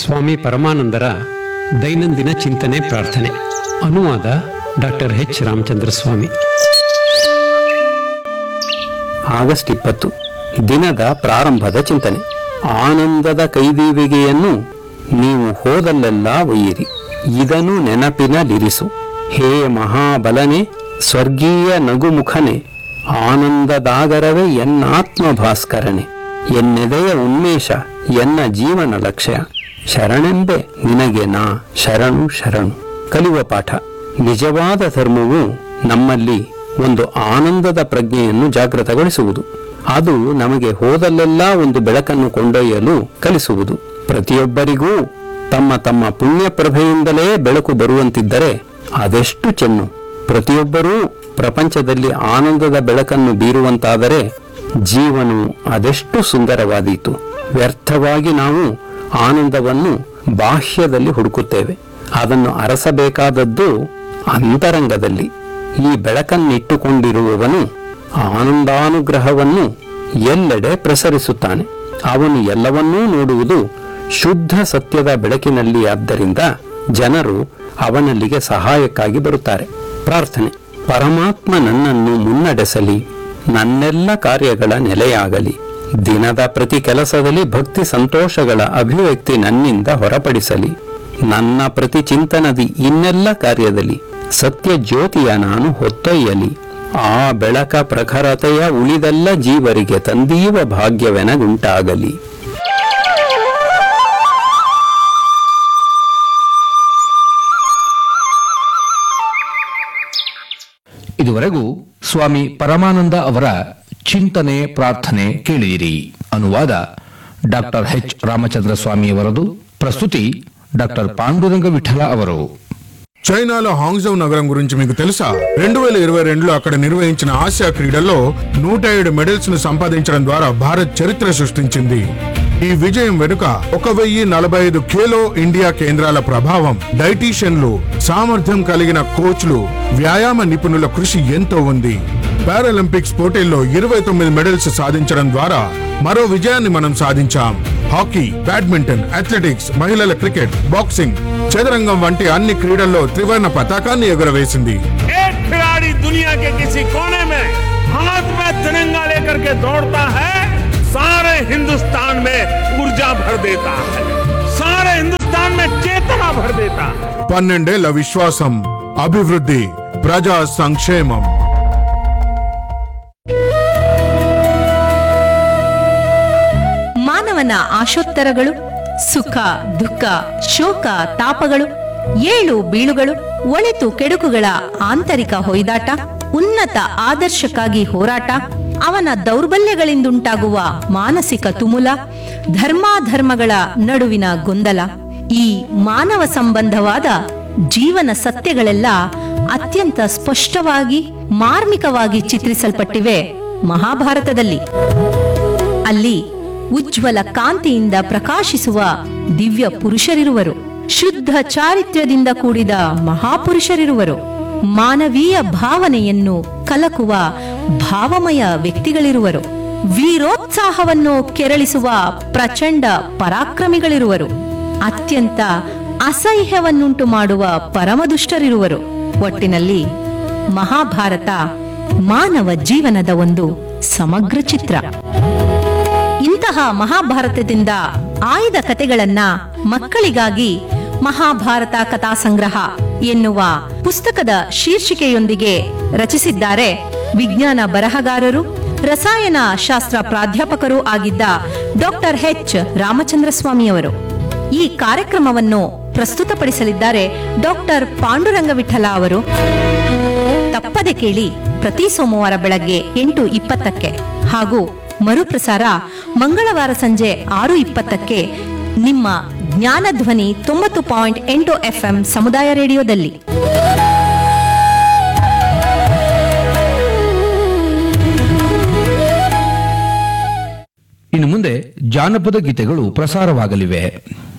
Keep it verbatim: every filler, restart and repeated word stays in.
ಸ್ವಾಮಿ ಪರಮಾನಂದರ ದೈನಂದಿನ ಚಿಂತನೆ ಪ್ರಾರ್ಥನೆ. ಅನುವಾದ ಡಾಕ್ಟರ್ ಎಚ್ ರಾಮಚಂದ್ರ ಸ್ವಾಮಿ. ಆಗಸ್ಟ್ ಇಪ್ಪತ್ತು. ದಿನದ ಪ್ರಾರಂಭದ ಚಿಂತನೆ. ಆನಂದದ ಕೈದೀವಿಗೆಯನ್ನು ನೀವು ಹೋದಲ್ಲೆಲ್ಲ ಒಯ್ಯಿರಿ, ಇದನ್ನು ನೆನಪಿನಲ್ಲಿರಿಸು. ಹೇ ಮಹಾಬಲನೆ, ಸ್ವರ್ಗೀಯ ನಗುಮುಖನೆ, ಆನಂದದಾಗರವೇ ಎನ್ನಾತ್ಮ ಭಾಸ್ಕರನೆ, ಎನ್ನೆದೆಯ ಉನ್ಮೇಷ, ಎನ್ನ ಜೀವನ ಲಕ್ಷ್ಯ, ಶರಣೆಂಬೆ ನಿನಗೆ ನಾ ಶರಣು ಶರಣು. ಕಲಿಯುವ ಪಾಠ. ನಿಜವಾದ ಧರ್ಮವು ನಮ್ಮಲ್ಲಿ ಒಂದು ಆನಂದದ ಪ್ರಜ್ಞೆಯನ್ನು ಜಾಗೃತಗೊಳಿಸುವುದು. ಅದು ನಮಗೆ ಹೋದಲ್ಲೆಲ್ಲ ಒಂದು ಬೆಳಕನ್ನು ಕೊಂಡೊಯ್ಯಲು ಕಲಿಸುವುದು. ಪ್ರತಿಯೊಬ್ಬರಿಗೂ ತಮ್ಮ ತಮ್ಮ ಪುಣ್ಯ ಪ್ರಭೆಯಿಂದಲೇ ಬೆಳಕು ಬರುವಂತಿದ್ದರೆ ಅದೆಷ್ಟು ಚೆನ್ನು. ಪ್ರತಿಯೊಬ್ಬರೂ ಪ್ರಪಂಚದಲ್ಲಿ ಆನಂದದ ಬೆಳಕನ್ನು ಬೀರುವಂತಾದರೆ ಜೀವನವು ಅದೆಷ್ಟು ಸುಂದರವಾದೀತು. ವ್ಯರ್ಥವಾಗಿ ನಾವು ಆನಂದವನ್ನು ಬಾಹ್ಯದಲ್ಲಿ ಹುಡುಕುತ್ತೇವೆ. ಅದನ್ನು ಅರಸಬೇಕಾದದ್ದು ಅಂತರಂಗದಲ್ಲಿ. ಈ ಬೆಳಕನ್ನಿಟ್ಟುಕೊಂಡಿರುವವನು ಆನಂದಾನುಗ್ರಹವನ್ನು ಎಲ್ಲೆಡೆ ಪ್ರಸರಿಸುತ್ತಾನೆ. ಅವನು ಎಲ್ಲವನ್ನೂ ನೋಡುವುದು ಶುದ್ಧ ಸತ್ಯದ ಬೆಳಕಿನಲ್ಲಿ. ಆದ್ದರಿಂದ ಜನರು ಅವನಲ್ಲಿಗೆ ಸಹಾಯಕ್ಕಾಗಿ ಬರುತ್ತಾರೆ. ಪ್ರಾರ್ಥನೆ. ಪರಮಾತ್ಮ ನನ್ನನ್ನು ಮುನ್ನಡೆಸಲಿ, ನನ್ನೆಲ್ಲ ಕಾರ್ಯಗಳ ನೆಲೆಯಾಗಲಿ. ದಿನದ ಪ್ರತಿ ಕೆಲಸದಲ್ಲಿ ಭಕ್ತಿ ಸಂತೋಷಗಳ ಅಭಿವ್ಯಕ್ತಿ ನನ್ನಿಂದ ಹೊರಪಡಿಸಲಿ. ನನ್ನ ಪ್ರತಿ ಚಿಂತನದಿ ಇನ್ನೆಲ್ಲ ಕಾರ್ಯದಲ್ಲಿ ಸತ್ಯ ಜ್ಯೋತಿಯ ನಾನು ಹೊತ್ತೊಯ್ಯಲಿ. ಆ ಬೆಳಕ ಪ್ರಖರತೆಯ ಉಳಿದೆಲ್ಲ ಜೀವರಿಗೆ ತಂದೀವ ಭಾಗ್ಯವೆನಗುಂಟಾಗಲಿ. ಇದುವರೆಗೂ ಸ್ವಾಮಿ ಪರಮಾನಂದ ಅವರ ಚಿಂತನೆ ಪ್ರಾರ್ಥನೆ ಕೇಳಿದಿರಿ. ಅನುವಾದ doctor H Ramachandra ಸ್ವಾಮಿಯವರದು. ప్రస్తుతి doctor Panduranga Vitthala hour. చైనాలో హాంగ్జౌ నగరం గురించి మీకు తెలుసా? రెండు వేల ఇరవై రెండులో అక్కడ నిర్వహించిన ఆసియా క్రీడల్లో నూట ఏడు మెడల్స్ ను సంపాదించడం ద్వారా భారత్ చరిత్ర సృష్టించింది. ఈ విజయం వెనుక ఒక వెయ్యి నలభై ఐదు ఖేలో ఇండియా కేంద్రాల ప్రభావం, డైటీషియన్లు, సామర్థ్యం కలిగిన కోచ్లు, వ్యాయామ నిపుణుల కృషి ఎంతో ఉంది. పారాలింపిక్స్ పోటీల్లో ఇరవై తొమ్మిది మెడల్స్ సాధించడం ద్వారా మరో విజయాన్ని మనం సాధించాం. హాకీ, బ్యాడ్మింటన్, అథ్లెటిక్స్, మహిళల క్రికెట్, బాక్సింగ్, చదరంగం వంటి అన్ని క్రీడల్లో త్రివర్ణ పతాకాన్ని ఎగురవేసింది. एक खिलाड़ी दुनिया के किसी कोने में हाथ में तिरंगा लेकर के दौड़ता है, सारे हिंदुस्तान में ऊर्जा भर देता है, सारे हिंदुस्तान में चेतना भर देता है. పన్నెండేళ్ల విశ్వాసం, అభివృద్ధి, ప్రజా సంక్షేమం. ಮಾನವನ ಆಶೋತ್ತರಗಳು, ಸುಖ ದುಃಖ ಶೋಕ ತಾಪಗಳು, ಏಳು ಬೀಳುಗಳು, ಒಳಿತು ಕೆಡುಕುಗಳ ಆಂತರಿಕ ಹೊಯ್ದಾಟ, ಉನ್ನತ ಆದರ್ಶಕ್ಕಾಗಿ ಹೋರಾಟ, ಅವನ ದೌರ್ಬಲ್ಯಗಳಿಂದುಂಟಾಗುವ ಮಾನಸಿಕ ತುಮುಲ, ಧರ್ಮಾಧರ್ಮಗಳ ನಡುವಿನ ಗೊಂದಲ, ಈ ಮಾನವ ಸಂಬಂಧವಾದ ಜೀವನ ಸತ್ಯಗಳೆಲ್ಲ ಅತ್ಯಂತ ಸ್ಪಷ್ಟವಾಗಿ ಮಾರ್ಮಿಕವಾಗಿ ಚಿತ್ರಿಸಲ್ಪಟ್ಟಿವೆ ಮಹಾಭಾರತದಲ್ಲಿ. ಅಲ್ಲಿ ಉಜ್ವಲ ಕಾಂತಿಯಿಂದ ಪ್ರಕಾಶಿಸುವ ದಿವ್ಯ ಪುರುಷರಿರುವರು, ಶುದ್ಧ ಚಾರಿತ್ರ್ಯದಿಂದ ಕೂಡಿದ ಮಹಾಪುರುಷರಿರುವರು, ಮಾನವೀಯ ಭಾವನೆಯನ್ನು ಕಲಕುವ ಭಾವಮಯ ವ್ಯಕ್ತಿಗಳಿರುವರು, ವೀರೋತ್ಸಾಹವನ್ನು ಕೆರಳಿಸುವ ಪ್ರಚಂಡ ಪರಾಕ್ರಮಿಗಳಿರುವರು, ಅತ್ಯಂತ ಅಸಹ್ಯವನ್ನುಂಟು ಮಾಡುವ ಪರಮದುಷ್ಟರಿರುವರು. ಒಟ್ಟಿನಲ್ಲಿ ಮಹಾಭಾರತ ಮಾನವ ಜೀವನದ ಒಂದು ಸಮಗ್ರ ಚಿತ್ರ. ಇಂತಹ ಮಹಾಭಾರತದಿಂದ ಆಯ್ದ ಕಥೆಗಳನ್ನ ಮಕ್ಕಳಿಗಾಗಿ ಮಹಾಭಾರತ ಕಥಾ ಸಂಗ್ರಹ ಎನ್ನುವ ಪುಸ್ತಕದ ಶೀರ್ಷಿಕೆಯೊಂದಿಗೆ ರಚಿಸಿದ್ದಾರೆ ವಿಜ್ಞಾನ ಬರಹಗಾರರು, ರಸಾಯನ ಶಾಸ್ತ್ರ ಪ್ರಾಧ್ಯಾಪಕರೂ ಆಗಿದ್ದ ಡಾಕ್ಟರ್ ಎಚ್ ರಾಮಚಂದ್ರ ಸ್ವಾಮಿಯವರು. ಈ ಕಾರ್ಯಕ್ರಮವನ್ನು ಪ್ರಸ್ತುತಪಡಿಸಲಿದ್ದಾರೆ ಡಾಕ್ಟರ್ ಪಾಂಡುರಂಗ ವಿಠಲ ಅವರು. ತಪ್ಪದೆ ಕೇಳಿ, ಪ್ರತಿ ಸೋಮವಾರ ಬೆಳಗ್ಗೆ ಎಂಟು ಇಪ್ಪತ್ತಕ್ಕೆ ಹಾಗೂ ಮರುಪ್ರಸಾರ ಮಂಗಳವಾರ ಸಂಜೆ ಆರು ಇಪ್ಪತ್ತಕ್ಕೆ ನಿಮ್ಮ ಜ್ಞಾನಧ್ವನಿ ತೊಂಬತ್ತು ಪಾಯಿಂಟ್ ಎಂಟು ಎಫ್ಎಂ ಸಮುದಾಯ ರೇಡಿಯೋದಲ್ಲಿ. ಇನ್ನು ಮುಂದೆ ಜಾನಪದ ಗೀತೆಗಳು ಪ್ರಸಾರವಾಗಲಿವೆ.